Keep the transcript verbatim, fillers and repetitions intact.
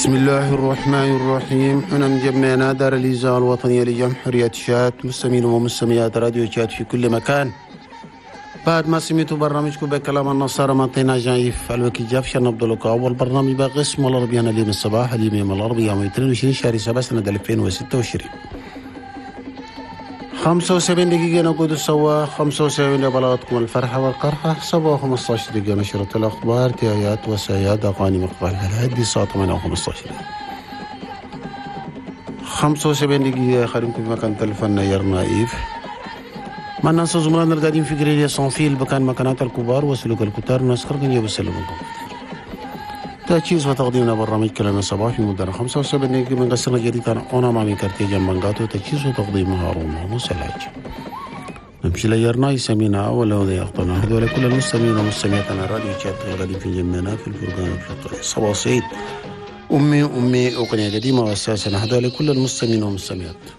بسم الله الرحمن الرحيم. احنا مجمعنا دار الإذاعة الوطنية لجمع حرية شات مستمعين ومستمعات راديو شات في كل مكان. بعد ما سمعتوا برنامجكم بكلام النصارى معطينا جايف الوكي جاف شان عبد الله. اول برنامج باقي اسمه العربي انا اليوم الصباح اليوم يوم الاربعاء يوم اثنين وعشرين شهر سبعة سنة ألفين وستة وعشرين. خمسة وسبعين دقيقة نقود سوا خمسة وسبعين بلغتكم الفرحة والقرحة. سبعة وخمسة عشر دقيقة نشرة الأخبار تيايات وسياد أغاني مقبل الهدي الساعة ثمانية وخمسة عشر. خمسة وسبعين دقيقة خليكم في مكان تلفون نير نايف. ما ننسى زملائنا القاعدين في قرية صنفيل بكان مكانات الكبار وسلوك الكتار نسخر قنية بسلمكم. تجهيز وتقديمنا برنامج كلام الصباح في مدة خمسة وسبعين دقيقة من قصرنا جديدة أنا مع كارتي جنبانقات وتجهيز وتقديم هارون ومسلاج. نمشي ليرنا يسمينا ولا ذي أخطنا هذول كل المستمعين ومستمعاتنا راديو شات القاعدين في جمعنا في الفرقان الفلقي صباح سعيد. أمي أمي أغنية قديمة وأساسا هذول كل المستمعين والمستمعات.